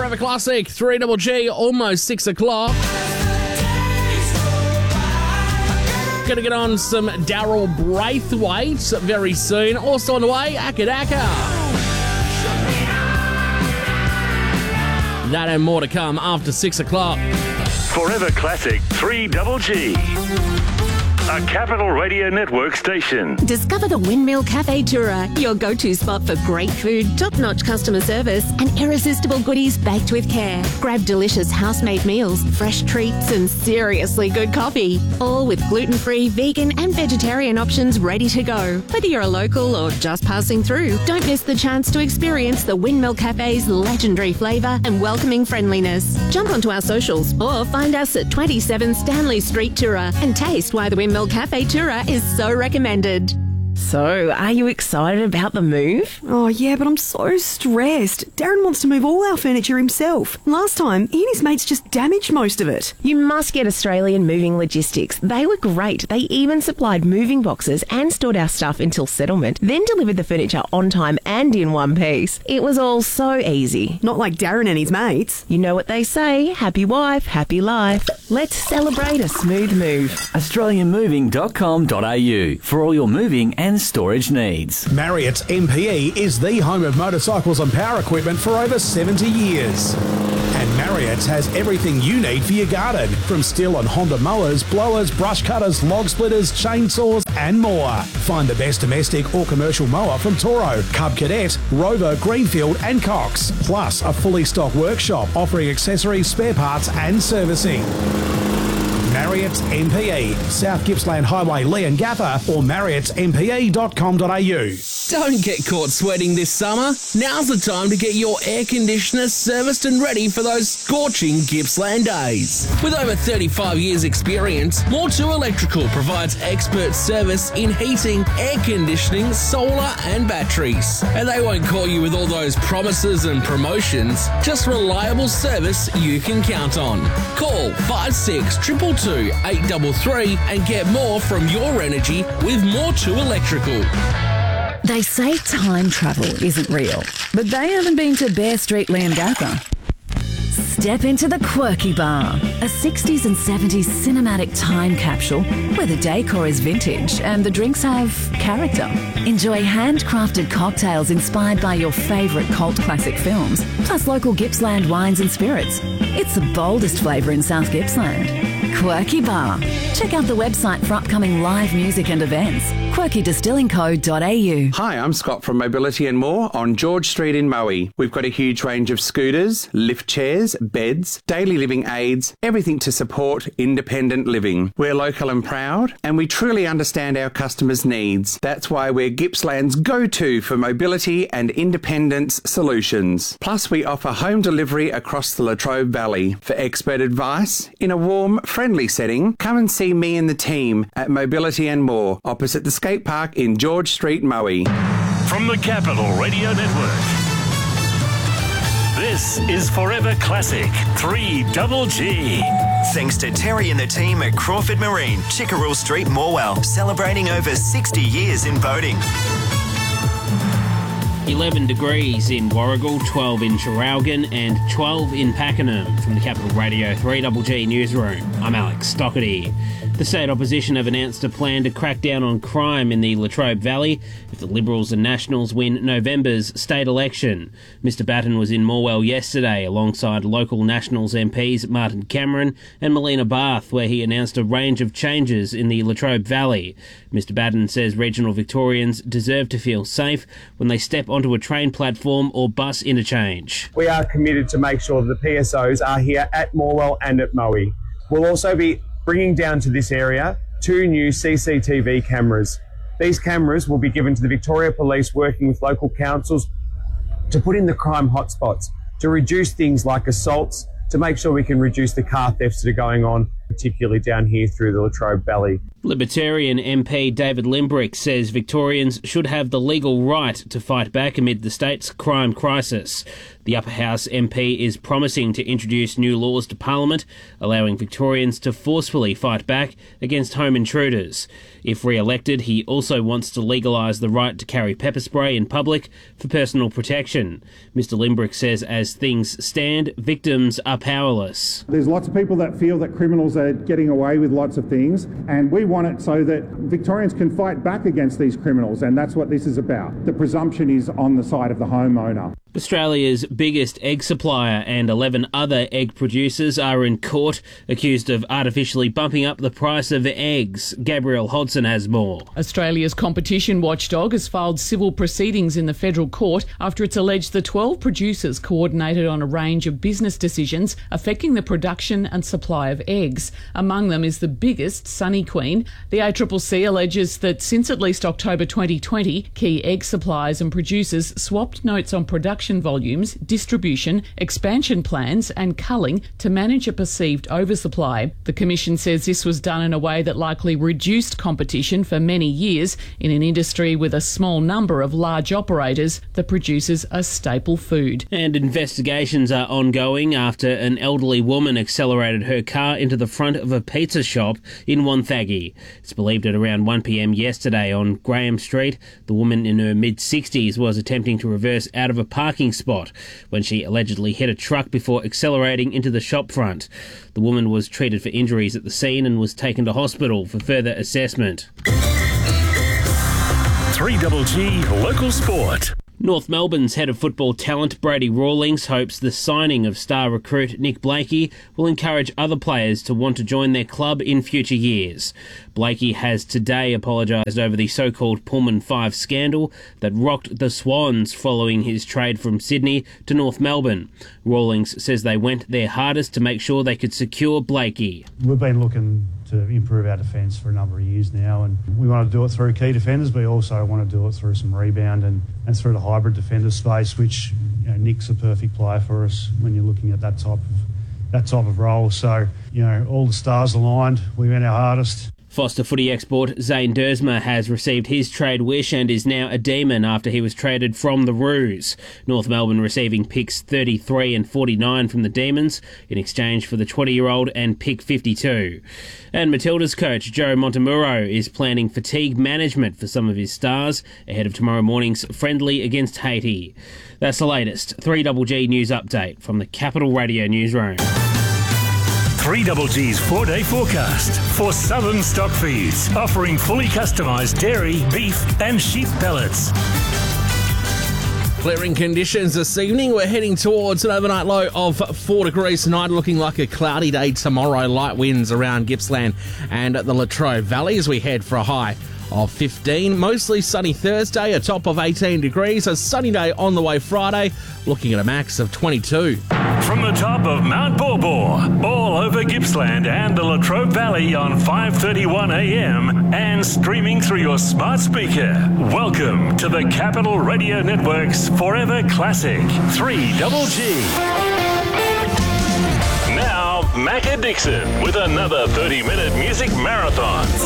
Forever Classic, 3GG, almost 6 o'clock. Gonna get on some Daryl Braithwaite very soon. Also on the way, Akka Daka. That and more to come after 6 o'clock. Forever Classic 3GG. A Capital Radio Network station. Discover the Windmill Cafe Tura, your go-to spot for great food, top-notch customer service, and irresistible goodies baked with care. Grab delicious house-made meals, fresh treats, and seriously good coffee. All with gluten-free, vegan, and vegetarian options ready to go. Whether you're a local or just passing through, don't miss the chance to experience the Windmill Cafe's legendary flavour and welcoming friendliness. Jump onto our socials or find us at 27 Stanley Street Tura and taste why the Windmill Cafe Tura is so recommended. So, are you excited about the move? Oh, yeah, but I'm so stressed. Darren wants to move all our furniture himself. Last time, he and his mates just damaged most of it. You must get Australian Moving Logistics. They were great. They even supplied moving boxes and stored our stuff until settlement, then delivered the furniture on time and in one piece. It was all so easy. Not like Darren and his mates. You know what they say, happy wife, happy life. Let's celebrate a smooth move. AustralianMoving.com.au for all your moving and storage needs. Marriott's MPE is the home of motorcycles and power equipment for over 70 years. And Marriott's has everything you need for your garden, from Stihl and Honda mowers, blowers, brush cutters, log splitters, chainsaws and more. Find the best domestic or commercial mower from Toro, Cub Cadet, Rover, Greenfield and Cox. Plus a fully stocked workshop offering accessories, spare parts and servicing. Marriott's MPE, South Gippsland Highway, Leongatha, or marriottsmpe.com.au. Don't get caught sweating this summer. Now's the time to get your air conditioner serviced and ready for those scorching Gippsland days. With over 35 years experience, More2 Electrical provides expert service in heating, air conditioning, solar and batteries. And they won't call you with all those promises and promotions, just reliable service you can count on. Call 5622 833 and get more from your energy with More2 Electrical. They say time travel isn't real, but they haven't been to Bear Street, Leongatha. Step into the Quirky Bar, a 60s and 70s cinematic time capsule where the decor is vintage and the drinks have character. Enjoy handcrafted cocktails inspired by your favourite cult classic films, plus local Gippsland wines and spirits. It's the boldest flavour in South Gippsland. Quirky Bar. Check out the website for upcoming live music and events. quirkydistillingco.au. Hi, I'm Scott from Mobility and More on George Street in Moe. We've got a huge range of scooters, lift chairs, beds, daily living aids, everything to support independent living. We're local and proud, and we truly understand our customers' needs. That's why we're Gippsland's go-to for mobility and independence solutions. Plus, we offer home delivery across the Latrobe Valley. For expert advice, in a warm, friendly setting, come and see me and the team at Mobility and More, opposite the skate park in George Street, Moe. From the Capital Radio Network, this is Forever Classic 3GG. Thanks to Terry and the team at Crawford Marine, Chickerell Street, Morwell, celebrating over 60 years in boating. 11 degrees in Warragul, 12 in Traralgon and 12 in Pakenham. From the Capital Radio 3GG Newsroom, I'm Alex Stockerty. The state opposition have announced a plan to crack down on crime in the Latrobe Valley if the Liberals and Nationals win November's state election. Mr Batten was in Morwell yesterday alongside local Nationals MPs Martin Cameron and Melina Barth, where he announced a range of changes in the Latrobe Valley. Mr Batten says regional Victorians deserve to feel safe when they step onto a train platform or bus interchange. We are committed to make sure that the PSOs are here at Morwell and at Moe. We'll also be bringing down to this area 2 new CCTV cameras. These cameras will be given to the Victoria Police, working with local councils to put in the crime hotspots, to reduce things like assaults, to make sure we can reduce the car thefts that are going on, particularly down here through the Latrobe Valley. Libertarian MP David Limbrick says Victorians should have the legal right to fight back amid the state's crime crisis. The Upper House MP is promising to introduce new laws to Parliament, allowing Victorians to forcefully fight back against home intruders. If re-elected, he also wants to legalise the right to carry pepper spray in public for personal protection. Mr Limbrick says as things stand, victims are powerless. There's lots of people that feel that criminals are getting away with lots of things, and we want it so that Victorians can fight back against these criminals, and that's what this is about. The presumption is on the side of the homeowner. Australia's biggest egg supplier and 11 other egg producers are in court, accused of artificially bumping up the price of eggs. Gabrielle Hodson has more. Australia's competition watchdog has filed civil proceedings in the federal court after it's alleged the 12 producers coordinated on a range of business decisions affecting the production and supply of eggs. Among them is the biggest, Sunny Queen. The ACCC alleges that since at least October 2020, key egg suppliers and producers swapped notes on production volumes, distribution, expansion plans and culling to manage a perceived oversupply. The Commission says this was done in a way that likely reduced competition for many years in an industry with a small number of large operators that produces a staple food. And investigations are ongoing after an elderly woman accelerated her car into the front of a pizza shop in Wonthaggi. It's believed at around 1 p.m. yesterday on Graham Street, the woman in her mid-60s was attempting to reverse out of a parking spot when she allegedly hit a truck before accelerating into the shop front. The woman was treated for injuries at the scene and was taken to hospital for further assessment. 3GG Local Sport. North Melbourne's head of football talent Brady Rawlings hopes the signing of star recruit Nick Blakey will encourage other players to want to join their club in future years. Blakey has today apologised over the so-called Pullman 5 scandal that rocked the Swans following his trade from Sydney to North Melbourne. Rawlings says they went their hardest to make sure they could secure Blakey. We've been looking to improve our defence for a number of years now, and we want to do it through key defenders, but we also want to do it through some rebound and through the hybrid defender space, which Nick's a perfect player for us when you're looking at that type of role. So all the stars aligned. We went our hardest. Foster footy export Zane Dersma has received his trade wish and is now a Demon after he was traded from the Roos. North Melbourne receiving picks 33 and 49 from the Demons in exchange for the 20-year-old and pick 52. And Matilda's coach Joe Montemuro is planning fatigue management for some of his stars ahead of tomorrow morning's friendly against Haiti. That's the latest 3GG news update from the Capital Radio newsroom. 3GG's 4-day forecast for Southern Stock Feeds, offering fully customised dairy, beef and sheep pellets. Clearing conditions this evening. We're heading towards an overnight low of 4 degrees tonight, looking like a cloudy day tomorrow. Light winds around Gippsland and the Latrobe Valley as we head for a high of 15. Mostly sunny Thursday, a top of 18 degrees. A sunny day on the way Friday, looking at a max of 22. From the top of Mount Borbor, all over Gippsland and the Latrobe Valley on 5:31 a.m. and streaming through your smart speaker. Welcome to the Capital Radio Network's Forever Classic 3GG. Now, Macca Dixon with another 30-minute music marathon.